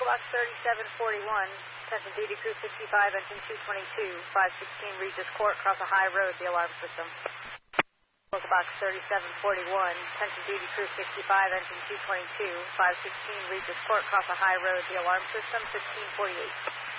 box 3741, attention duty crew 65, engine 222, 516 Regis Court, across a high road, the alarm system. Local box 3741, attention duty crew 65, engine 222, 516 Regis Court, across a high road, the alarm system, 1548.